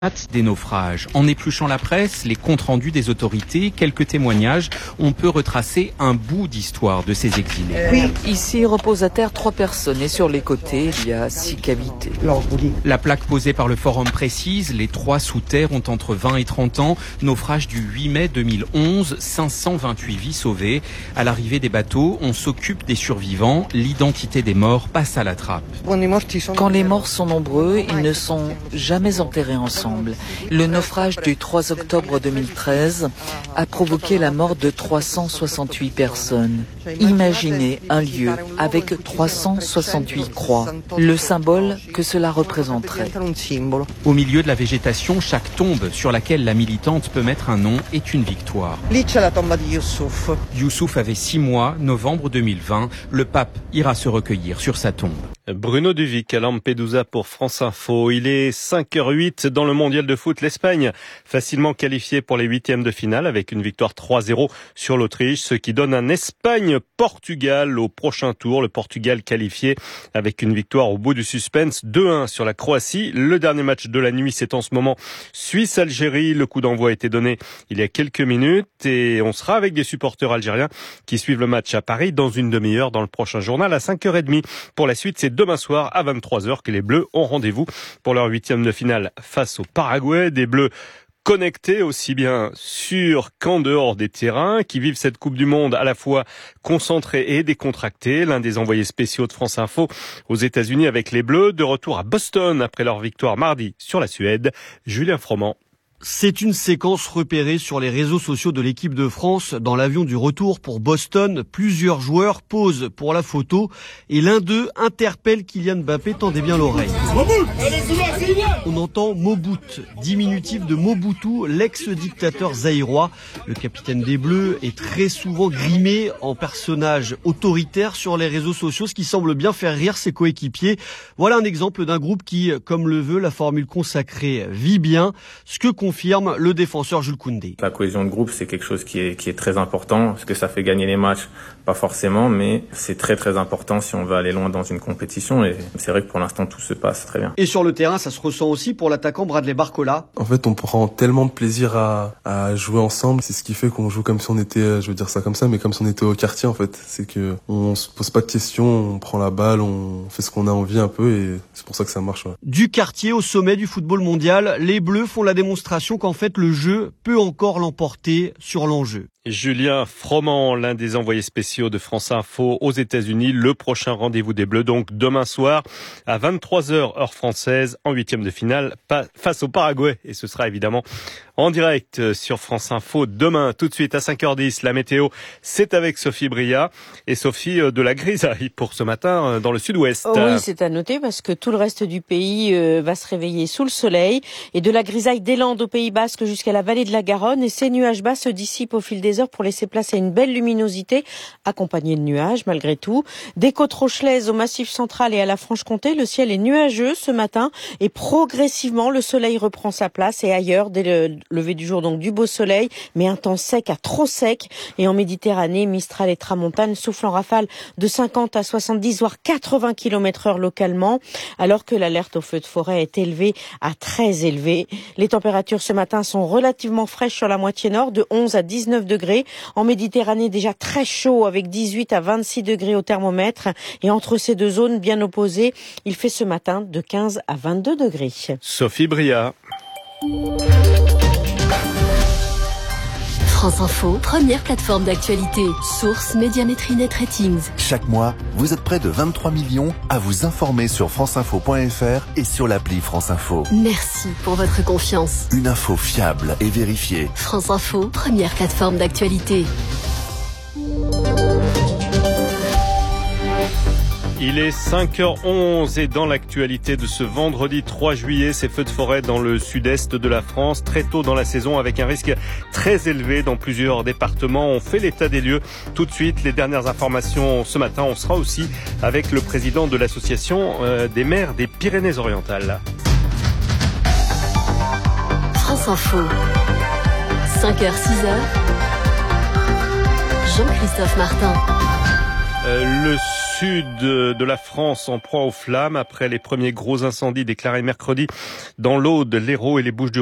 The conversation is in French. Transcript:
Des naufrages. En épluchant la presse, les comptes rendus des autorités, quelques témoignages, on peut retracer un bout d'histoire de ces exilés. Oui, ici reposent à terre 3 personnes et sur les côtés, il y a 6 cavités. La plaque posée par le forum précise, les 3 sous terre ont entre 20 et 30 ans. Naufrage du 8 mai 2011, 528 vies sauvées. À l'arrivée des bateaux, on s'occupe des survivants. L'identité des morts passe à la trappe. Quand les morts sont nombreux, ils ne sont jamais enterrés ensemble. Le naufrage du 3 octobre 2013 a provoqué la mort de 368 personnes. Imaginez un lieu avec 368 croix, le symbole que cela représenterait. Au milieu de la végétation, chaque tombe sur laquelle la militante peut mettre un nom est une victoire. Youssouf avait 6 mois, novembre 2020. Le pape ira se recueillir sur sa tombe. Bruno Duvic à Lampedusa pour France Info. Il est 5h08 dans le mondial de foot. L'Espagne facilement qualifiée pour les 8e de finale avec une victoire 3-0 sur l'Autriche, ce qui donne un Espagne-Portugal au prochain tour. Le Portugal qualifié avec une victoire au bout du suspense 2-1 sur la Croatie. Le dernier match de la nuit, c'est en ce moment Suisse-Algérie. Le coup d'envoi a été donné il y a quelques minutes et on sera avec des supporters algériens qui suivent le match à Paris dans une demi-heure dans le prochain journal à 5h30. Pour la suite, c'est demain soir à 23h que les Bleus ont rendez-vous pour leur 8e de finale face au Paraguay. Des Bleus connectés aussi bien sur qu'en dehors des terrains, qui vivent cette Coupe du Monde à la fois concentrés et décontractés. L'un des envoyés spéciaux de France Info aux États-Unis avec les Bleus, de retour à Boston après leur victoire mardi sur la Suède. Julien Froment. C'est une séquence repérée sur les réseaux sociaux de l'équipe de France. Dans l'avion du retour pour Boston, plusieurs joueurs posent pour la photo et l'un d'eux interpelle Kylian Mbappé, tendez bien l'oreille. On entend Mobout, diminutif de Mobutu, l'ex-dictateur zaïrois. Le capitaine des Bleus est très souvent grimé en personnage autoritaire sur les réseaux sociaux, ce qui semble bien faire rire ses coéquipiers. Voilà un exemple d'un groupe qui, comme le veut la formule consacrée, vit bien, ce que confirme le défenseur Jules Koundé. La cohésion de groupe, c'est quelque chose qui est très important. Est-ce que ça fait gagner les matchs? Pas forcément, mais c'est très très important si on veut aller loin dans une compétition. Et c'est vrai que pour l'instant, tout se passe très bien. Et sur le terrain, ça se ressent aussi pour l'attaquant Bradley Barcola. En fait, on prend tellement de plaisir à jouer ensemble. C'est ce qui fait qu'on joue comme si on était, je veux dire ça comme ça, mais comme si on était au quartier en fait. C'est que on se pose pas de questions, on prend la balle, on fait ce qu'on a envie un peu et c'est pour ça que ça marche. Ouais. Du quartier au sommet du football mondial, les Bleus font la démonstration qu'en fait le jeu peut encore l'emporter sur l'enjeu. Julien Froment, l'un des envoyés spéciaux de France Info aux États-Unis. Le prochain rendez-vous des Bleus, donc demain soir à 23h heure française en 8e de finale face au Paraguay. Et ce sera évidemment en direct sur France Info demain. Tout de suite à 5h10, la météo, c'est avec Sophie Bria. Et Sophie, de la grisaille pour ce matin dans le sud-ouest. Oh oui, c'est à noter parce que tout le reste du pays va se réveiller sous le soleil. Et de la grisaille des Landes au Pays Basque jusqu'à la vallée de la Garonne. Et ces nuages bas se dissipent au fil des heures pour laisser place à une belle luminosité accompagnée de nuages malgré tout. Des côtes rochelaises au Massif central et à la Franche-Comté, le ciel est nuageux ce matin et progressivement le soleil reprend sa place et ailleurs dès le lever du jour donc du beau soleil mais un temps sec à trop sec et en Méditerranée, Mistral et Tramontane soufflent en rafale de 50 à 70 voire 80 km/h localement alors que l'alerte au feu de forêt est élevée à très élevée. Les températures ce matin sont relativement fraîches sur la moitié nord de 11 à 19 degrés. En Méditerranée, déjà très chaud avec 18 à 26 degrés au thermomètre. Et entre ces deux zones bien opposées, il fait ce matin de 15 à 22 degrés. Sophie Bria. France Info, première plateforme d'actualité. Source Médiamétrie Net Ratings. Chaque mois, vous êtes près de 23 millions à vous informer sur franceinfo.fr et sur l'appli France Info. Merci pour votre confiance. Une info fiable et vérifiée. France Info, première plateforme d'actualité. Il est 5h11 et dans l'actualité de ce vendredi 3 juillet, ces feux de forêt dans le sud-est de la France, très tôt dans la saison avec un risque très élevé dans plusieurs départements. On fait l'état des lieux tout de suite. Les dernières informations ce matin, on sera aussi avec le président de l'association des maires des Pyrénées-Orientales. France Info, 5h, 6h, Jean-Christophe Martin. Le sud de la France en proie aux flammes après les premiers gros incendies déclarés mercredi dans l'Aude, l'Hérault et les Bouches-du-Rhône.